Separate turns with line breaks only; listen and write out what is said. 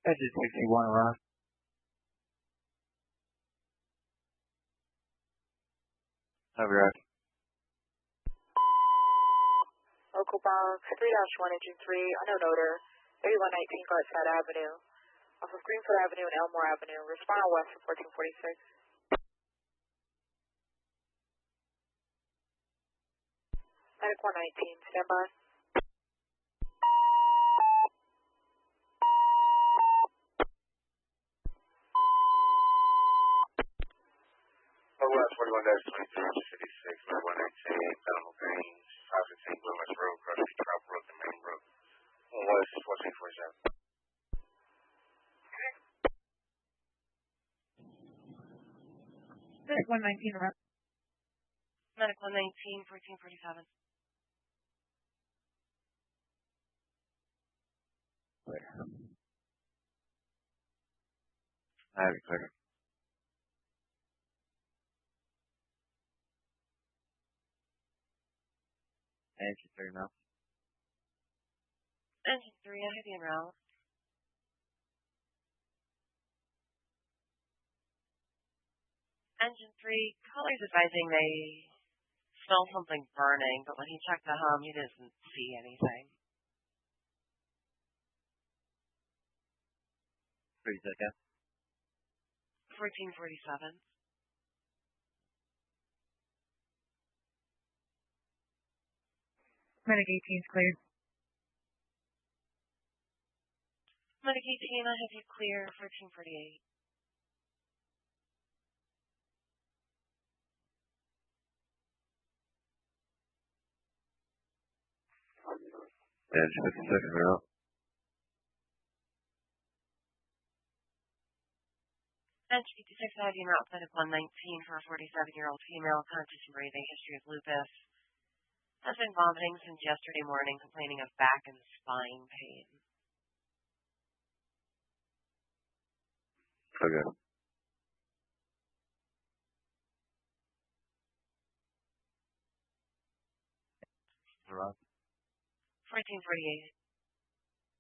Engine 61 around. Have your right.
Local bound 3-1, engine 3, unknown odor, 3119 Gartside Avenue, off of Greenfield Avenue and Elmore Avenue. Respond on west for 1446. Medic 119, stand by.
West 41-2356, Medic 119, Animal Games, 515 Willis Road, Crusty, Trap Brook, and Main Brook. West 1447.
Medic 119 around.
Medic 119, 1447.
Clear. I have it clear. Engine 3 now.
Engine 3, I have you en route. Engine 3, caller's advising they smell something burning, but when he checked the hum, he doesn't see anything.
Pretty good, yeah.
1447.
Medic 18 is clear.
Medic 18, I have you clear, 1448.
Engine 56 around.
Engine 56, I have you en route, Medic 119 for a 47-year-old female, conscious and breathing, history of lupus. Has been vomiting since yesterday morning, complaining of back and spine pain.
Okay. Around.
1448.